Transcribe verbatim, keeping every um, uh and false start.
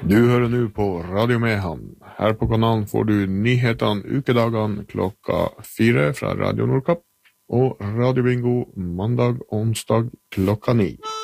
Du hører nå på Radio Mehamn. Her på kanalen får du nyhetene ukedagene klokka fire fra Radio Nordkapp, og Radio Bingo mandag og onsdag klokka ni.